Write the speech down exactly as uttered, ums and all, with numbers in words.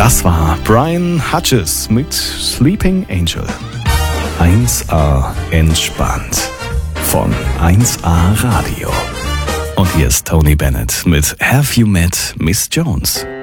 Das war Brian Hutches mit Sleeping Angel. eins A entspannt von eins A Radio. Und hier ist Tony Bennett mit Have You Met Miss Jones?